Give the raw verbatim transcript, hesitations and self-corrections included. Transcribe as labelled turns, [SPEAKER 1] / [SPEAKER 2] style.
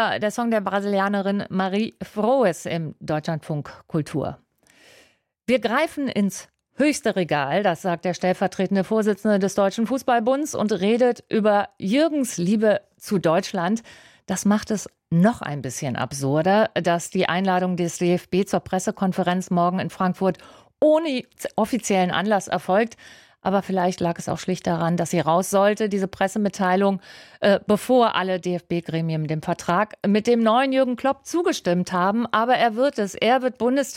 [SPEAKER 1] Früher der Song der Brasilianerin Marie Froes im Deutschlandfunk Kultur. Wir greifen ins höchste Regal, das sagt der stellvertretende Vorsitzende des Deutschen Fußballbunds und redet über Jürgens Liebe zu Deutschland. Das macht es noch ein bisschen absurder, dass die Einladung des D F B zur Pressekonferenz morgen in Frankfurt ohne offiziellen Anlass erfolgt. Aber vielleicht lag es auch schlicht daran, dass sie raus sollte, diese Pressemitteilung, äh, bevor alle D F B-Gremien dem Vertrag mit dem neuen Jürgen Klopp zugestimmt haben. Aber er wird es. Er wird Bundestrainer.